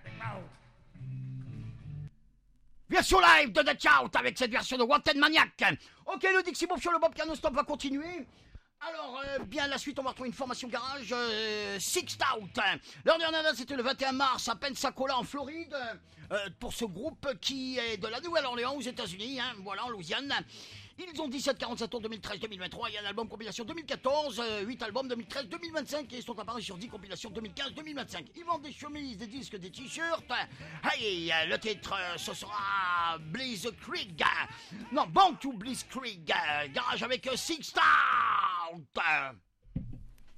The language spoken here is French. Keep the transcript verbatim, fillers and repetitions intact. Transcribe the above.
Version live de The Out avec cette version de Wanted Maniac. Ok, le Dixie Bob sur le Bob Piano Stop va continuer. Alors, euh, bien la suite, on va retrouver une formation garage, euh, Sixth Out. Leur dernière date, c'était le vingt et un mars à Pensacola, en Floride, euh, pour ce groupe qui est de la Nouvelle-Orléans, aux États-Unis, hein, voilà, en Louisiane. Ils ont dix-sept quarante-sept ans deux mille treize deux mille vingt-trois, il y a un album compilation deux mille quatorze, euh, huit albums deux mille treize deux mille vingt-cinq et ils sont apparus sur dix compilations deux mille quinze deux mille vingt-cinc. Ils vendent des chemises, des disques, des t-shirts. Hey, le titre, euh, ce sera Blitzkrieg. Non, Born to Blitzkrieg. Garage avec euh, Sixth Out.